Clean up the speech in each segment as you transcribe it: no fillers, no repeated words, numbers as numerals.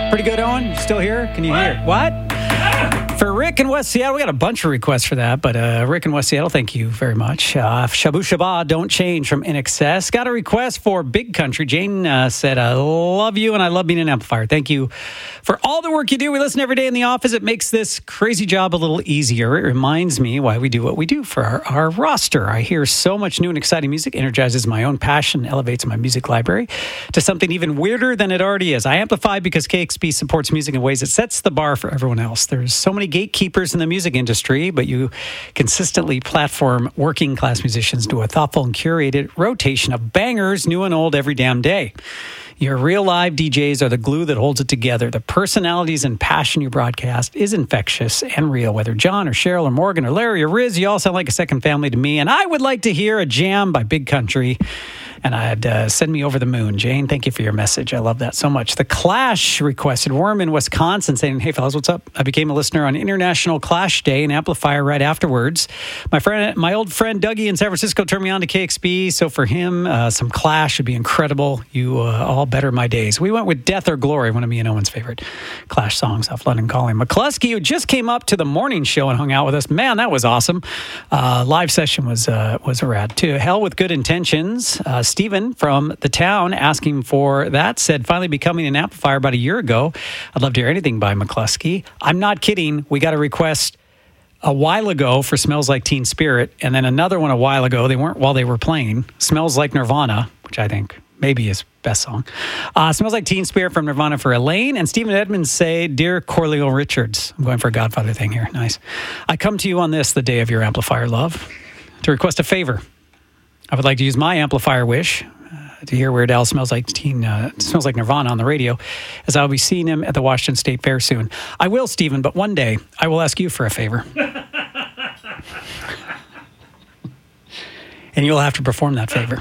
Pretty good, Owen? You still here? Can you hear? What? For Rick in West Seattle, we got a bunch of requests for that, but Rick in West Seattle, thank you very much. Shabu Shaba, Don't Change from In Excess. Got a request for Big Country. Jane said, I love you and I love being an amplifier. Thank you for all the work you do. We listen every day in the office. It makes this crazy job a little easier. It reminds me why we do what we do for our roster. I hear so much new and exciting music, energizes my own passion, elevates my music library to something even weirder than it already is. I amplify because KXP supports music in ways that sets the bar for everyone else. There's so many gatekeepers in the music industry, but you consistently platform working class musicians to a thoughtful and curated rotation of bangers, new and old, every damn day. Your real live DJs are the glue that holds it together. The personalities and passion you broadcast is infectious and real. Whether John or Cheryl or Morgan or Larry or Riz, you all sound like a second family to me. And I would like to hear a jam by Big Country. And I'd send me over the moon. Jane, thank you for your message. I love that so much. The Clash requested Worm in Wisconsin saying, hey, fellas, what's up? I became a listener on International Clash Day and amplifier right afterwards. My old friend Dougie in San Francisco turned me on to KXP. So for him, some Clash would be incredible. You all better my days. We went with Death or Glory, one of me and Owen's favorite Clash songs off London Calling. McCluskey, who just came up to the morning show and hung out with us. Man, that was awesome. Live session was rad too. Hell with Good Intentions. Stephen from the town asking for that said, finally becoming an amplifier about a year ago. I'd love to hear anything by McCluskey. I'm not kidding. We got a request a while ago for Smells Like Teen Spirit, and then another one a while ago. They weren't while they were playing. Smells Like Nirvana, which I think maybe his best song. Smells Like Teen Spirit from Nirvana for Elaine. And Stephen Edmonds say, Dear Corleone Richards. I'm going for a Godfather thing here. Nice. I come to you on this, the day of your amplifier love, to request a favor. I would like to use my amplifier wish to hear Weird Al Smells Like Nirvana on the radio, as I'll be seeing him at the Washington State Fair soon. I will, Stephen, but one day I will ask you for a favor. And you'll have to perform that favor.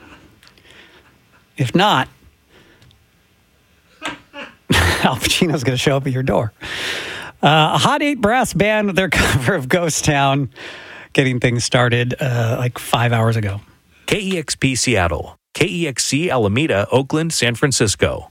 If not, Al Pacino's going to show up at your door. A Hot 8 brass band with their cover of Ghost Town getting things started like 5 hours ago. KEXP Seattle, KEXC Alameda, Oakland, San Francisco.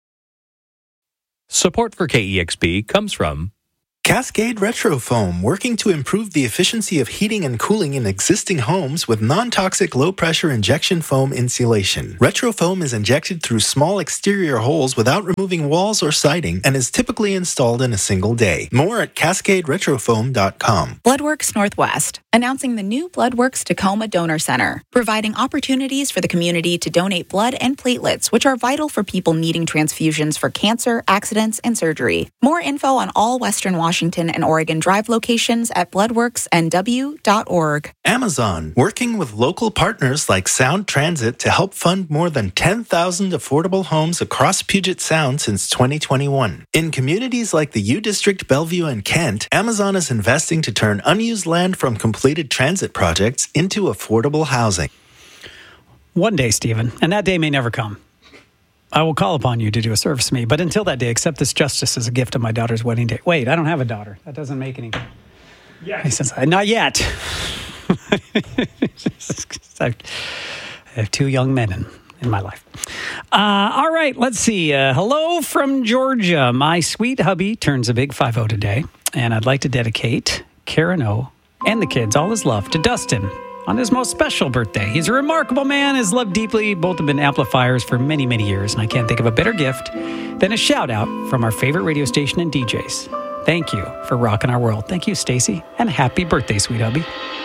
Support for KEXP comes from Cascade Retro Foam, working to improve the efficiency of heating and cooling in existing homes with non-toxic low-pressure injection foam insulation. Retro Foam is injected through small exterior holes without removing walls or siding and is typically installed in a single day. More at CascadeRetroFoam.com. Bloodworks Northwest, announcing the new Bloodworks Tacoma Donor Center, providing opportunities for the community to donate blood and platelets, which are vital for people needing transfusions for cancer, accidents, and surgery. More info on all Western Washington and Oregon Drive locations at bloodworksnw.org. Amazon, working with local partners like Sound Transit to help fund more than 10,000 affordable homes across Puget Sound since 2021. In communities like the U District, Bellevue, and Kent, Amazon is investing to turn unused land from completed transit projects into affordable housing. One day, Stephen, and that day may never come, I will call upon you to do a service for me. But until that day, accept this justice as a gift of my daughter's wedding day. Wait, I don't have a daughter. That doesn't make any... Yeah. He says, not yet. I have two young men in my life. All right, let's see. Hello from Georgia. My sweet hubby turns a big 5-0 today, and I'd like to dedicate Karen O and the kids all his love to Dustin on his most special birthday. He's a remarkable man, is loved deeply. Both have been amplifiers for many, many years, and I can't think of a better gift than a shout out from our favorite radio station and DJs. Thank you for rocking our world. Thank you, Stacy, and happy birthday, sweet hubby.